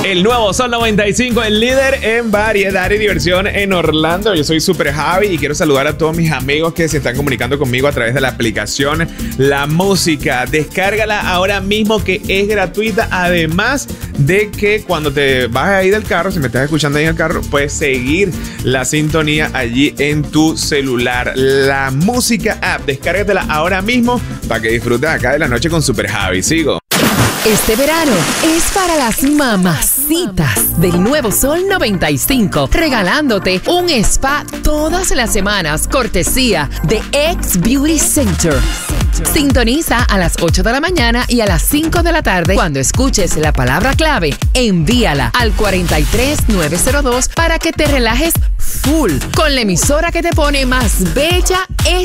El nuevo Sol 95, el líder en variedad y diversión en Orlando. Yo soy Super Javi y quiero saludar a todos mis amigos que se están comunicando conmigo a través de la aplicación La Música. Descárgala ahora mismo, que es gratuita. Además de que cuando te vas ahí del carro, si me estás escuchando ahí en el carro, puedes seguir la sintonía allí en tu celular. La Música App, descárgatela ahora mismo para que disfrutes acá de la noche con Super Javi. Sigo. Este verano es para las mamacitas del nuevo Sol 95, regalándote un spa todas las semanas, cortesía de X Beauty Center. Sintoniza a las 8 de la mañana y a las 5 de la tarde. Cuando escuches la palabra clave, envíala al 43902 para que te relajes full con la emisora que te pone más bella